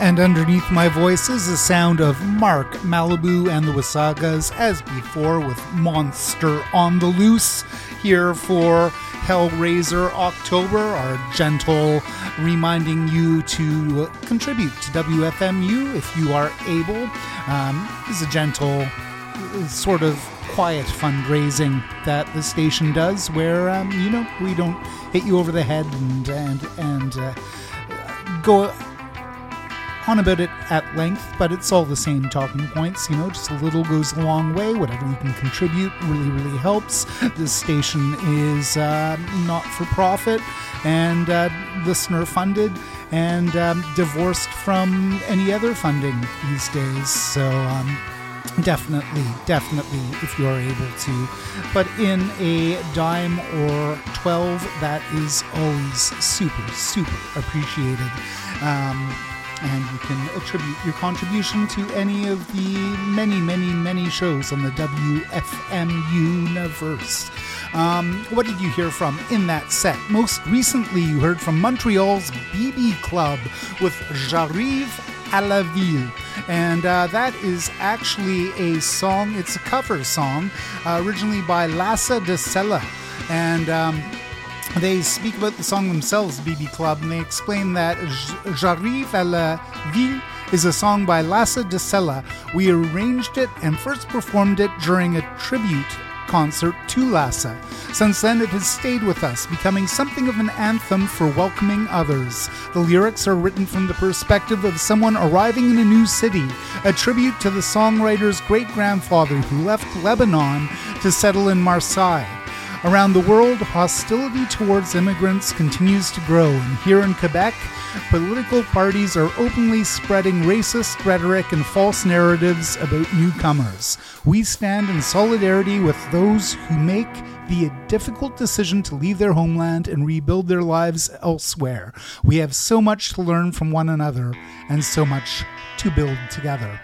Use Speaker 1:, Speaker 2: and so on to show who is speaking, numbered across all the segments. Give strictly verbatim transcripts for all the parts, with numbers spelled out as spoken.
Speaker 1: And underneath my voice is the sound of Mark Malibu and the Wasagas, as before, with Monster on the Loose, here for Hellraiser October, our gentle reminding you to contribute to W F M U if you are able. Um, this is a gentle, sort of quiet fundraising that the station does, where, um, you know, we don't hit you over the head and, and, and uh, go on about it at length, but it's all the same talking points, you know, just a little goes a long way. Whatever you can contribute really, really helps. This station is uh, not for profit and uh, listener funded and um, divorced from any other funding these days. So um, definitely, definitely, if you are able to put in a dime or twelve, that is always super, super appreciated. Um, And you can attribute your contribution to any of the many, many, many shows on the W F M universe. Um, what did you hear from in that set? Most recently, you heard from Montreal's B B Club with J'arrive à la ville. And uh, that is actually a song, it's a cover song, uh, originally by Lassa de Sella. And um, they speak about the song themselves, B B Club, and they explain that J'arrive à la ville is a song by Lassa de Sella. We arranged it and first performed it during a tribute concert to Lassa. Since then, it has stayed with us, becoming something of an anthem for welcoming others. The lyrics are written from the perspective of someone arriving in a new city, a tribute to the songwriter's great-grandfather who left Lebanon to settle in Marseille. Around the world, hostility towards immigrants continues to grow, and here in Quebec, political parties are openly spreading racist rhetoric and false narratives about newcomers. We stand in solidarity with those who make the difficult decision to leave their homeland and rebuild their lives elsewhere. We have so much to learn from one another and so much to build together.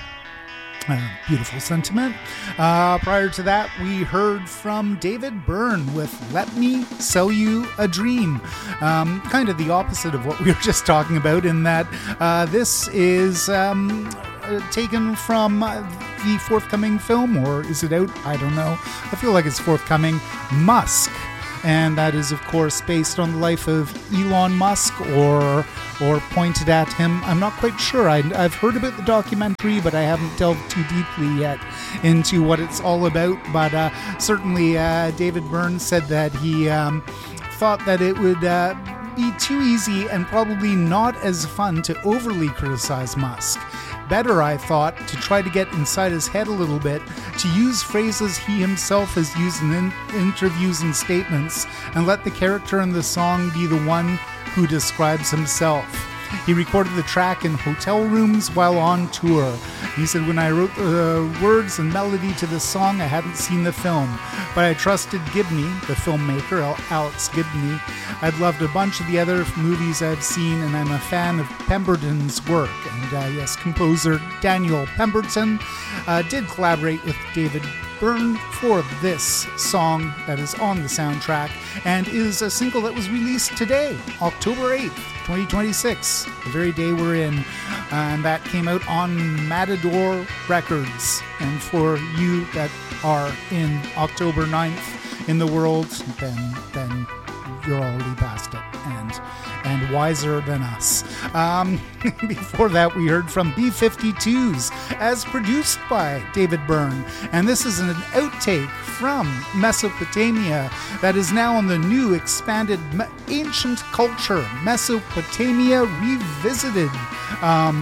Speaker 1: Uh, beautiful sentiment. Uh, prior to that, we heard from David Byrne with Let Me Sell You a Dream. Um, kind of the opposite of what we were just talking about, in that uh, this is um, uh, taken from uh, the forthcoming film, or is it out? I don't know. I feel like it's forthcoming. Musk. And that is, of course, based on the life of Elon Musk, or or pointed at him. I'm not quite sure. I, I've heard about the documentary, but I haven't delved too deeply yet into what it's all about. But uh, certainly, uh, David Byrne said that he um, thought that it would uh, be too easy and probably not as fun to overly criticize Musk. Better, I thought, to try to get inside his head a little bit, to use phrases he himself has used in, in interviews and statements, and let the character in the song be the one who describes himself. He recorded the track in hotel rooms while on tour. He said, when I wrote the words and melody to the song, I hadn't seen the film, but I trusted Gibney, the filmmaker, Alex Gibney. I'd loved a bunch of the other movies I've seen, and I'm a fan of Pemberton's work. And uh, yes, composer Daniel Pemberton uh, did collaborate with David Byrne for this song that is on the soundtrack, and is a single that was released today, October eighth, twenty twenty-six, the very day we're in, and that came out on Matador Records. And for you that are in October ninth in the world, then then you're already past it, and and wiser than us. Um, before that, we heard from B fifty-twos, as produced by David Byrne, and this is an outtake from Mesopotamia that is now on the new expanded Me- Ancient Culture Mesopotamia Revisited um,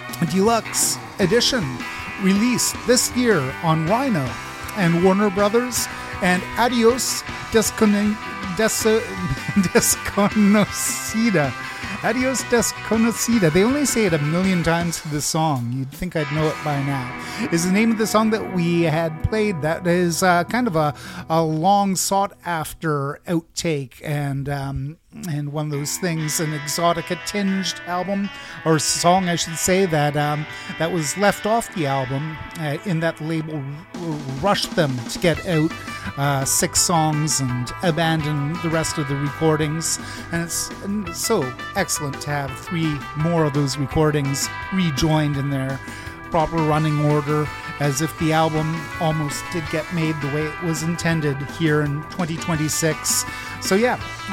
Speaker 1: Deluxe Edition, released this year on Rhino and Warner Brothers, and Adios Descone- Des- Desconocida. Adios Desconocida. They only say it a million times for the song. You'd think I'd know it by now. Is the name of the song that we had played. That is uh, kind of a, a long sought after outtake, and um, and one of those things, an exotica-tinged album, or song, I should say, that um, that was left off the album, uh, in that the label r- rushed them to get out uh, six songs and abandon the rest of the recordings. And it's so excellent to have three more of those recordings rejoined in their proper running order, as if the album almost did get made the way it was intended here in twenty twenty-six. So yeah,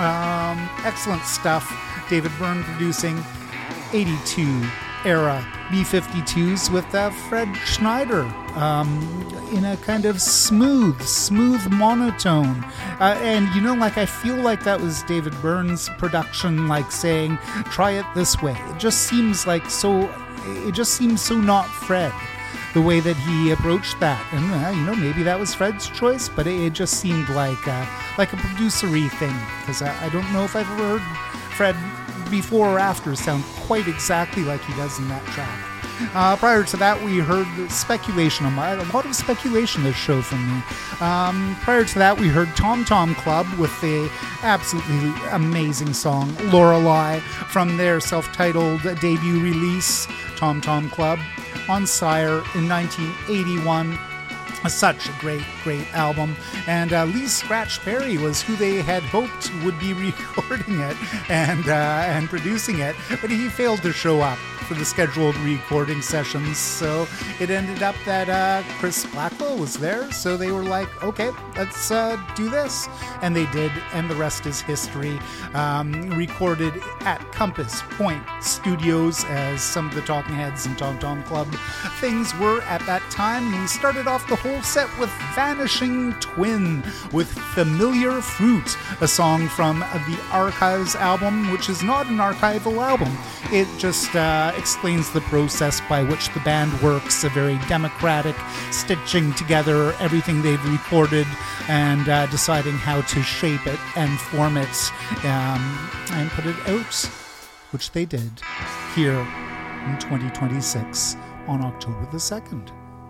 Speaker 1: um, excellent stuff. David Byrne producing eighty-two era B fifty-twos with uh, Fred Schneider um, in a kind of smooth, smooth monotone. Uh, and you know, like, I feel like that was David Byrne's production, like saying, try it this way. It just seems like so, it just seems so not Fred, the way that he approached that. And uh, you know, maybe that was Fred's choice, but it, it just seemed like uh, like a producery thing, because I, I don't know if I've ever heard Fred before or after sound quite exactly like he does in that track. Uh, prior to that, we heard speculation. On my, a lot of speculation this show from me. Um, prior to that, we heard Tom Tom Club with the absolutely amazing song Lorelei from their self-titled debut release, Tom Tom Club, on Sire in nineteen eighty-one. Such a great, great album. And uh, Lee Scratch Perry was who they had hoped would be recording it and uh, and producing it, but he failed to show up for the scheduled recording sessions. So it ended up that uh, Chris Blackwell was there. So they were like, okay, let's uh, do this. And they did, and the rest is history. Um, recorded at Compass Point Studios, as some of the Talking Heads and Tom Tom Club things were at that time. And we started off the whole set with Vanishing Twin with Familiar Fruit, a song from the Archives album, which is not an archival album. It just uh, explains the process by which the band works, a very democratic stitching together everything they've recorded and uh, deciding how to shape it and form it um, and put it out, which they did here in twenty twenty-six on October the second.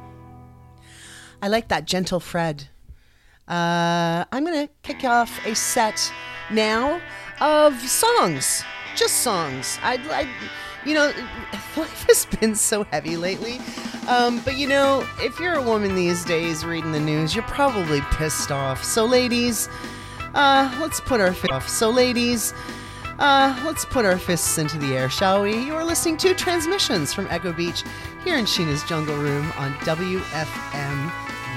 Speaker 2: I like that, Gentle Fred. Uh, I'm going to kick off a set now of songs. Just songs. I, I, you know, life has been so heavy lately. Um, but, you know, if you're a woman these days reading the news, you're probably pissed off. So, ladies, uh, let's put our fists off. So, ladies, uh, let's put our fists into the air, shall we? You are listening to Transmissions from Echo Beach here in Sheena's Jungle Room on W F M.